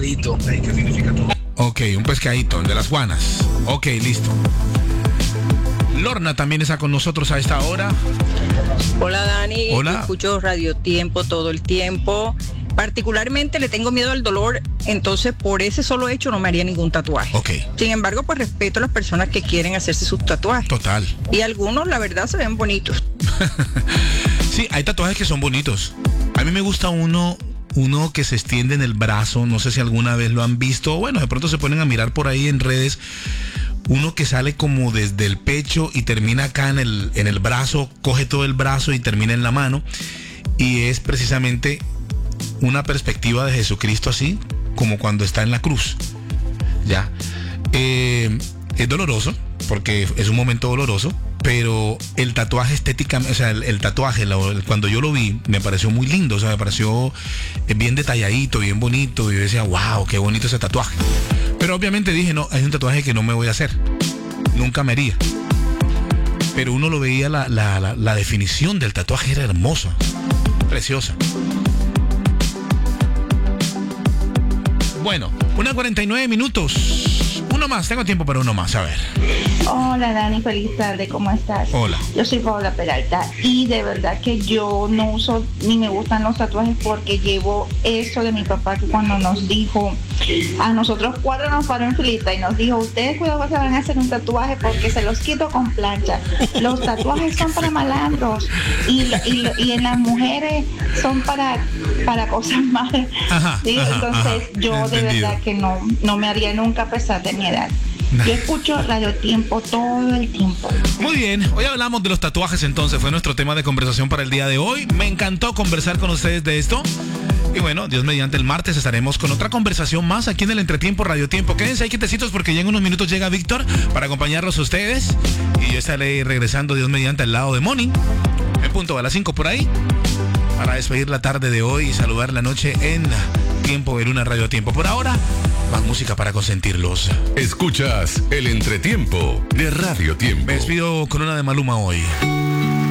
pescadito. Ok, un pescadito, de las guanas. Ok, listo. Lorna también está con nosotros a esta hora. Hola Dani, Hola. Yo escucho Radio Tiempo todo el tiempo. Particularmente le tengo miedo al dolor, entonces por ese solo hecho no me haría ningún tatuaje. Ok. Sin embargo, pues respeto a las personas que quieren hacerse sus tatuajes. Total. Y algunos, la verdad, se ven bonitos. Sí, hay tatuajes que son bonitos. A mí me gusta uno que se extiende en el brazo. No sé si alguna vez lo han visto. Bueno, de pronto se ponen a mirar por ahí en redes. Uno que sale como desde el pecho y termina acá en el brazo, coge todo el brazo y termina en la mano. Y es precisamente una perspectiva de Jesucristo así, como cuando está en la cruz. Ya. Es doloroso, porque es un momento doloroso, pero el tatuaje estéticamente, o sea, el tatuaje, cuando yo lo vi, me pareció muy lindo, o sea, me pareció bien detalladito, bien bonito, y yo decía, wow, qué bonito ese tatuaje. Pero obviamente dije, no, es un tatuaje que no me voy a hacer, nunca me haría. Pero uno lo veía, la definición del tatuaje era hermosa, preciosa. Bueno, 1:49. Uno más, tengo tiempo para uno más, a ver. Hola Dani, feliz tarde, ¿cómo estás? Hola. Yo soy Paola Peralta y de verdad que yo no uso ni me gustan los tatuajes porque llevo eso de mi papá que cuando nos dijo, a nosotros 4 nos paró en filita y nos dijo, ustedes cuidado se van a hacer un tatuaje porque se los quito con plancha. Los tatuajes son para malandros y en las mujeres son para cosas malas. ¿Sí? Entonces yo de verdad que no me haría nunca a pesar de mi edad. Yo escucho Radio Tiempo todo el tiempo. Muy bien, hoy hablamos de los tatuajes entonces, fue nuestro tema de conversación para el día de hoy. Me encantó conversar con ustedes de esto. Y bueno, Dios mediante, el martes estaremos con otra conversación más aquí en el Entretiempo Radio Tiempo. Quédense ahí quietecitos porque ya en unos minutos llega Víctor para acompañarlos a ustedes. Y yo estaré regresando, Dios mediante, al lado de Moni, en punto a las 5 por ahí, para despedir la tarde de hoy y saludar la noche en Tiempo de Luna Radio Tiempo. Por ahora, más música para consentirlos. Escuchas el Entretiempo de Radio Tiempo. Me despido con una de Maluma hoy.